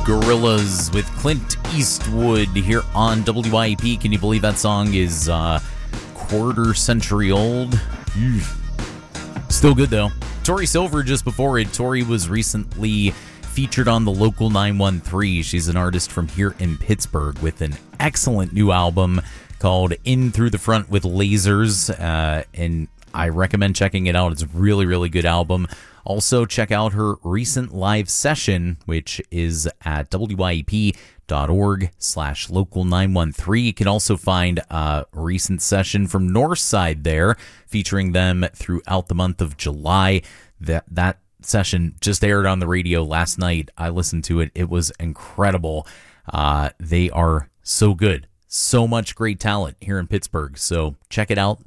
Gorillaz with Clint Eastwood here on WYEP. Can you believe that song is quarter century old? Still good though. Tori Silver just before it. Tori was recently featured on the Local 913. She's an artist from here in Pittsburgh with an excellent new album called In Through the Front with Lasers, and I recommend checking it out. It's a really, really good album. Also, check out her recent live session, which is at wyep.org/local913. You can also find a recent session from Northside there, featuring them throughout the month of July. That session just aired on the radio last night. I listened to it. It was incredible. They are so good. So much great talent here in Pittsburgh. So check it out,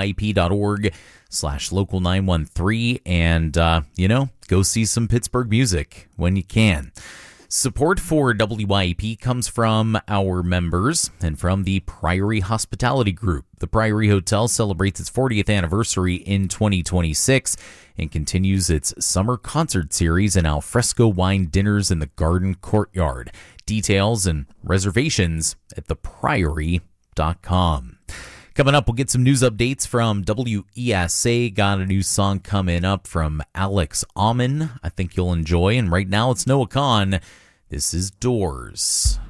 wyep.org/local913, and, go see some Pittsburgh music when you can. Support for WYEP comes from our members and from the Priory Hospitality Group. The Priory Hotel celebrates its 40th anniversary in 2026 and continues its summer concert series and alfresco wine dinners in the garden courtyard. Details and reservations at thepriory.com. Coming up, we'll get some news updates from WESA. Got a new song coming up from Alex Alman I think you'll enjoy. And right now, it's Noah Kahan. This is Doors.